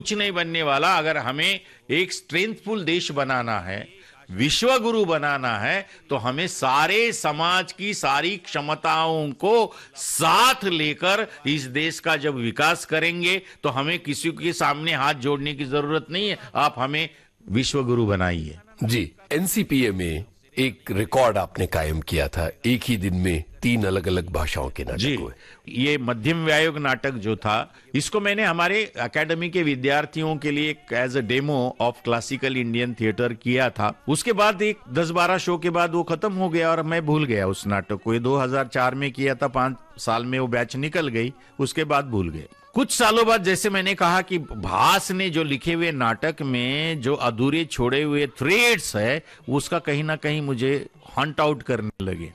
कुछ नहीं बनने वाला। अगर हमें एक स्ट्रेंथफुल देश बनाना है, विश्व गुरु बनाना है, तो हमें सारे समाज की सारी क्षमताओं को साथ लेकर इस देश का जब विकास करेंगे तो हमें किसी के सामने हाथ जोड़ने की जरूरत नहीं है। आप हमें विश्व गुरु बनाइए। जी, एनसीपीए में एक रिकॉर्ड आपने कायम किया था, एक ही दिन में 3 अलग अलग भाषाओं के नाटक हुए। ये मध्यम व्यायोग नाटक जो था, इसको मैंने हमारे एकेडमी के विद्यार्थियों के लिए as a demo of classical Indian theatre किया था। उसके बाद एक 10-12 शो के बाद वो खत्म हो गया और मैं भूल गया उस नाटक को। ये 2004 में किया था, 5 साल में वो बैच निकल गई, उसके बाद भूल गए। कुछ सालों बाद जैसे मैंने कहा कि भास ने जो लिखे हुए नाटक में जो अधूरे छोड़े हुए थ्रेड्स है, उसका कहीं ना कहीं मुझे हंट आउट करने लगे।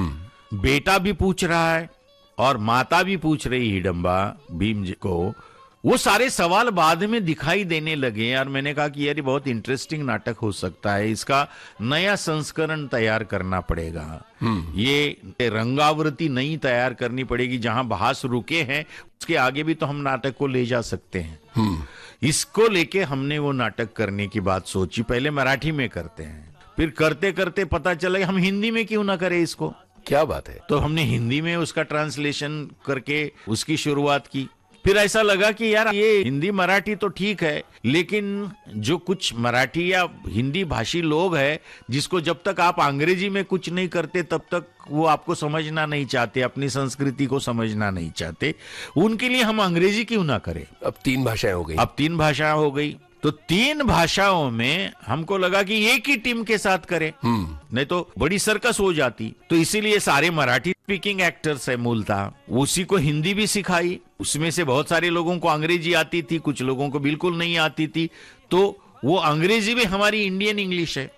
बेटा भी पूछ रहा है और माता भी पूछ रही हिडम्बा भीम जी को, वो सारे सवाल बाद में दिखाई देने लगे। और मैंने कहा कि यार ये बहुत इंटरेस्टिंग नाटक हो सकता है, इसका नया संस्करण तैयार करना पड़ेगा। ये रंगावृत्ति नई तैयार करनी पड़ेगी। जहां भास रुके हैं उसके आगे भी तो हम नाटक को ले जा सकते हैं। इसको लेके हमने वो नाटक करने की बात सोची। पहले मराठी में करते हैं, फिर करते करते पता चला हम हिंदी में क्यों ना करें इसको। क्या बात है। तो हमने हिंदी में उसका ट्रांसलेशन करके उसकी शुरुआत की। फिर ऐसा लगा कि यार ये हिंदी मराठी तो ठीक है, लेकिन जो कुछ मराठी या हिंदी भाषी लोग हैं, जिसको जब तक आप अंग्रेजी में कुछ नहीं करते तब तक वो आपको समझना नहीं चाहते, अपनी संस्कृति को समझना नहीं चाहते, उनके लिए हम अंग्रेजी क्यों ना करें। अब 3 भाषाएं हो गई। अब 3 भाषाएं हो गई, तो 3 भाषाओं में हमको लगा कि एक ही टीम के साथ करें, नहीं तो बड़ी सर्कस हो जाती। तो इसीलिए सारे मराठी स्पीकिंग एक्टर्स है मूलतः, उसी को हिंदी भी सिखाई। उसमें से बहुत सारे लोगों को अंग्रेजी आती थी, कुछ लोगों को बिल्कुल नहीं आती थी, तो वो अंग्रेजी भी हमारी इंडियन इंग्लिश है।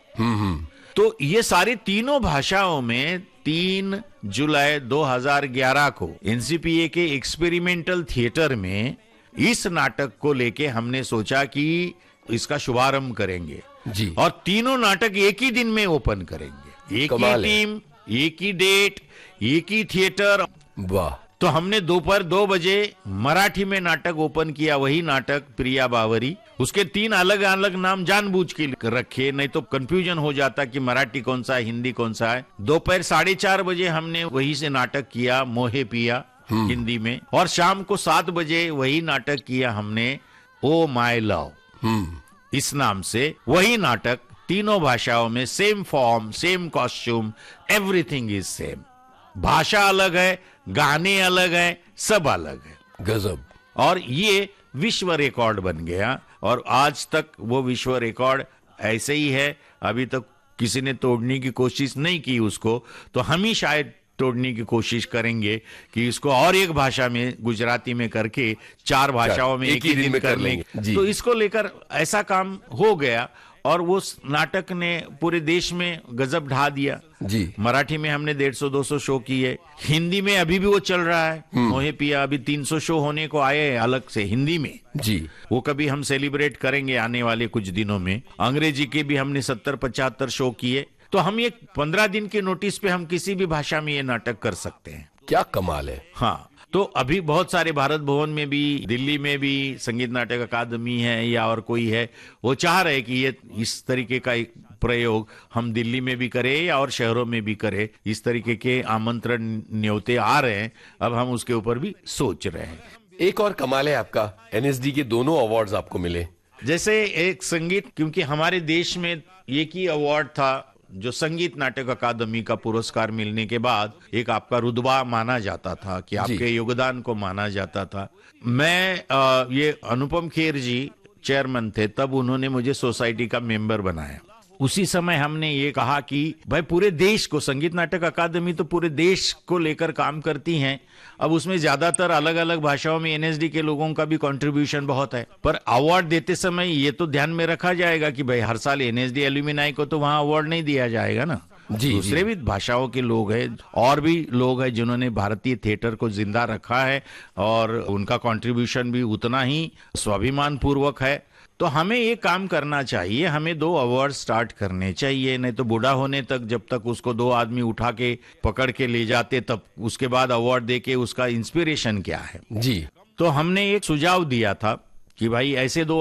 तो ये सारी तीनों भाषाओं में 3 जुलाई 2011 को एनसीपीए के एक्सपेरिमेंटल थिएटर में इस नाटक को लेके हमने सोचा कि इसका शुभारंभ करेंगे जी। और तीनों नाटक एक ही दिन में ओपन करेंगे। एक ही टीम, एक ही डेट, एक ही थिएटर। वाह। तो हमने दोपहर 2 बजे मराठी में नाटक ओपन किया, वही नाटक प्रिया बावरी। उसके 3 अलग अलग नाम जानबूझ के रखे, नहीं तो कंफ्यूजन हो जाता कि मराठी कौन सा है, हिंदी कौन सा है। दोपहर 4:30 बजे हमने वही से नाटक किया मोहे पिया हिंदी में, और शाम को 7 बजे वही नाटक किया हमने ओ माय लव इस नाम से। वही नाटक तीनों भाषाओं में, same form, same costume, everything is same. भाषा अलग है, गाने अलग है, सब अलग है। गजब। और ये विश्व रिकॉर्ड बन गया, और आज तक वो विश्व रिकॉर्ड ऐसे ही है। अभी तक किसी ने तोड़ने की कोशिश नहीं की उसको, तो हम ही शायद तोड़ने की कोशिश करेंगे कि इसको और एक भाषा में, गुजराती में करके 4 भाषाओं में एक ही दिन कर लेंगे। तो इसको लेकर ऐसा काम हो गया, और वो नाटक ने पूरे देश में गजब ढा दिया जी। मराठी में हमने 150-200 शो किए, हिंदी में अभी भी वो चल रहा है मोहे पिया। अभी 300 शो होने को आए हैं अलग से हिंदी में जी। वो कभी हम सेलिब्रेट करेंगे आने वाले कुछ दिनों में। अंग्रेजी के भी हमने 70-75 शो किए। तो हम ये 15 दिन के नोटिस पे हम किसी भी भाषा में ये नाटक कर सकते हैं। क्या कमाल है। हाँ, तो अभी बहुत सारे भारत भवन में भी, दिल्ली में भी संगीत नाटक अकादमी है या और कोई है, वो चाह रहे कि ये इस तरीके का एक प्रयोग हम दिल्ली में भी करें या और शहरों में भी करें। इस तरीके के आमंत्रण न्योते आ रहे हैं, अब हम उसके ऊपर भी सोच रहे हैं। एक और कमाल है आपका, एनएसडी के दोनों अवार्ड्स आपको मिले। जैसे एक संगीत, क्योंकि हमारे देश में एक ही अवार्ड था जो संगीत नाटक अकादमी का पुरस्कार मिलने के बाद एक आपका रुतबा माना जाता था, कि आपके योगदान को माना जाता था। मैं ये अनुपम खेर जी चेयरमैन थे, तब उन्होंने मुझे सोसाइटी का मेंबर बनाया। उसी समय हमने ये कहा कि भाई पूरे देश को, संगीत नाटक अकादमी तो पूरे देश को लेकर काम करती हैं, अब उसमें ज्यादातर अलग अलग भाषाओं में एनएसडी के लोगों का भी कंट्रीब्यूशन बहुत है, पर अवार्ड देते समय ये तो ध्यान में रखा जाएगा कि भाई हर साल एनएसडी एल्यूमिनाई को तो वहां अवार्ड नहीं दिया जाएगा ना। दूसरे भी भाषाओं के लोग हैं, और भी लोग हैं जिन्होंने भारतीय थिएटर को जिंदा रखा है, और उनका कंट्रीब्यूशन भी उतना ही स्वाभिमान पूर्वक है। तो हमें ये काम करना चाहिए, हमें 2 अवार्ड स्टार्ट करने चाहिए, नहीं तो बूढ़ा होने तक जब तक उसको 2 आदमी उठा के पकड़ के ले जाते, तब उसके बाद अवार्ड देके उसका इंस्पिरेशन क्या है जी। तो हमने एक सुझाव दिया था कि भाई ऐसे दो